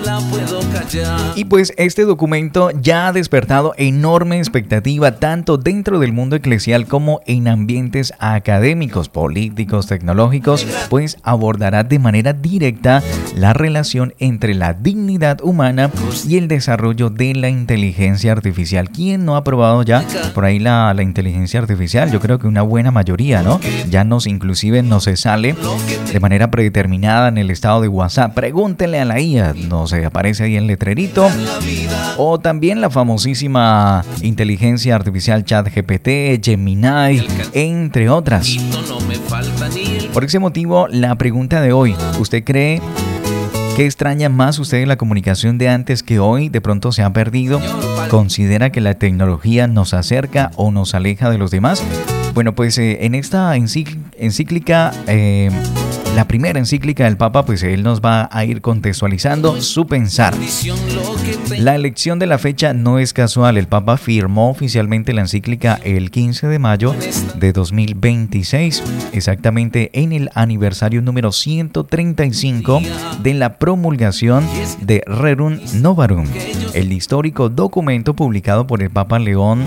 Y pues este documento ya ha despertado enorme expectativa tanto dentro del mundo eclesial como en ambientes académicos, políticos, tecnológicos, pues abordará de manera directa la relación entre la dignidad humana y el desarrollo de la inteligencia artificial. ¿Quién no ha probado ya por ahí la inteligencia artificial? Yo creo que una buena mayoría, ¿no? Ya inclusive nos se sale de manera predeterminada en el estado de WhatsApp. Pregúntenle a la IA, nos aparece ahí el letrerito. O también la famosísima inteligencia artificial ChatGPT, Gemini, entre otras. Por ese motivo, la pregunta de hoy, ¿usted cree que extraña más usted la comunicación de antes que hoy de pronto se ha perdido? ¿Considera que la tecnología nos acerca o nos aleja de los demás? Bueno, pues en esta encíclica, la primera encíclica del Papa, pues él nos va a ir contextualizando su pensar. La elección de la fecha no es casual. El Papa firmó oficialmente la encíclica el 15 de mayo de 2026, exactamente en el aniversario número 135 de la promulgación de Rerum Novarum, el histórico documento publicado por el Papa León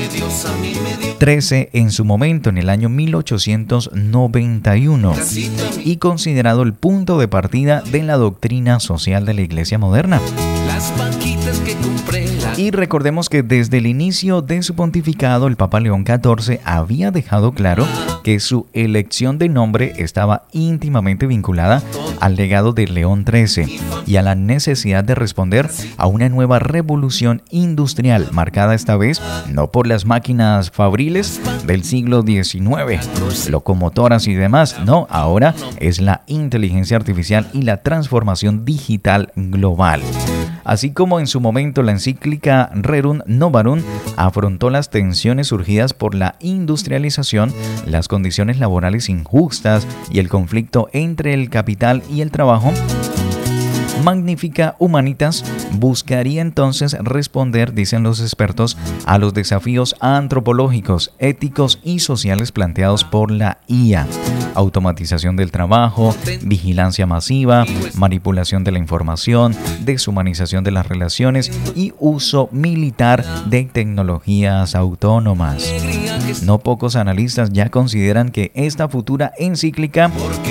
XIII en su momento, en el año 1891, y considerado el punto de partida de la doctrina social de la Iglesia moderna. Y recordemos que desde el inicio de su pontificado, el Papa León XIV había dejado claro que su elección de nombre estaba íntimamente vinculada al legado de León XIII y a la necesidad de responder a una nueva revolución industrial, marcada esta vez no por las máquinas fabriles del siglo XIX, locomotoras y demás, no, ahora es la inteligencia artificial y la transformación digital global. Así como en su momento la encíclica Rerum Novarum afrontó las tensiones surgidas por la industrialización, las condiciones laborales injustas y el conflicto entre el capital y el trabajo, Magnificat Humanitas buscaría entonces responder, dicen los expertos, a los desafíos antropológicos, éticos y sociales planteados por la IA. Automatización del trabajo, vigilancia masiva, manipulación de la información, deshumanización de las relaciones y uso militar de tecnologías autónomas. No pocos analistas ya consideran que esta futura encíclica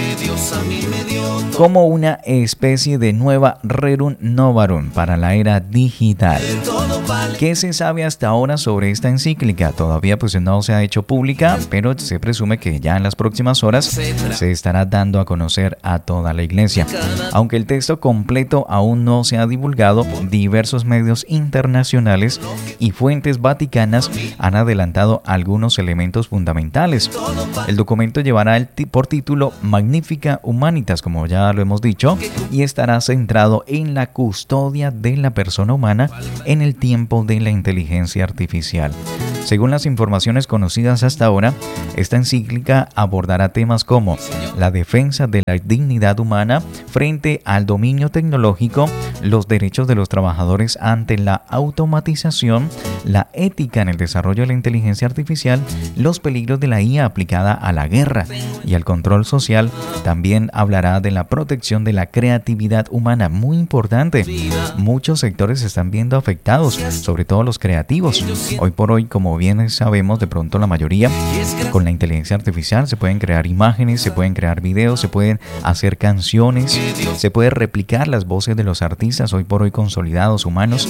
como una especie de nueva Rerum Novarum para la era digital. ¿Qué se sabe hasta ahora sobre esta encíclica? Todavía pues no se ha hecho pública, pero se presume que ya en las próximas horas se estará dando a conocer a toda la Iglesia. Aunque el texto completo aún no se ha divulgado, diversos medios internacionales y fuentes vaticanas han adelantado algunos elementos fundamentales. El documento llevará por título Magnificat Humanitas, como ya lo hemos dicho, y estará centrado en la custodia de la persona humana en el tiempo de la inteligencia artificial. Según las informaciones conocidas hasta ahora, esta encíclica abordará temas como la defensa de la dignidad humana frente al dominio tecnológico, los derechos de los trabajadores ante la automatización, la ética en el desarrollo de la inteligencia artificial, los peligros de la IA aplicada a la guerra y al control social. También hablará de la protección de la creatividad humana, muy importante. Muchos sectores se están viendo afectados, sobre todo los creativos. Hoy por hoy, como bien sabemos, de pronto la mayoría, con la inteligencia artificial se pueden crear imágenes, se pueden crear videos, se pueden hacer canciones, se puede replicar las voces de los artistas hoy por hoy consolidados humanos.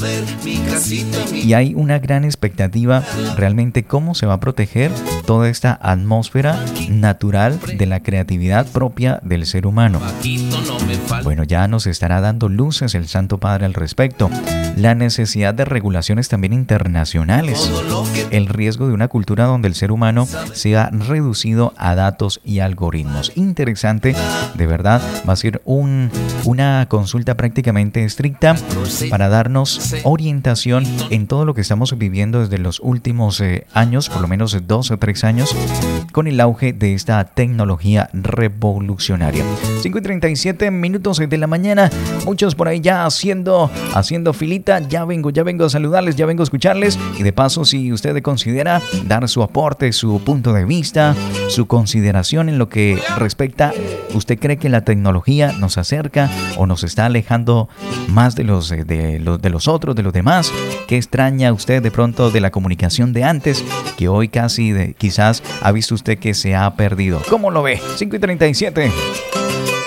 Y hay una gran expectativa realmente cómo se va a proteger toda esta atmósfera natural de la creatividad propia del ser humano. Bueno, ya nos estará dando luces el Santo Padre al respecto. La necesidad de regulaciones también internacionales. El riesgo de una cultura donde el ser humano sea reducido a datos y algoritmos. Interesante, de verdad, va a ser una consulta prácticamente estricta para darnos orientación en todo lo lo que estamos viviendo desde los últimos años, por lo menos 2 o 3 años, con el auge de esta tecnología revolucionaria. 5:37 minutos de la mañana, muchos por ahí ya haciendo filita. Ya vengo a saludarles, ya vengo a escucharles. Y de paso, si usted considera dar su aporte, su punto de vista, su consideración en lo que respecta, ¿usted cree que la tecnología nos acerca o nos está alejando más de los otros, de los demás? ¿Qué extraña usted de pronto de la comunicación de antes, que hoy quizás ha visto usted que se ha perdido? ¿Cómo lo ve? 5:37.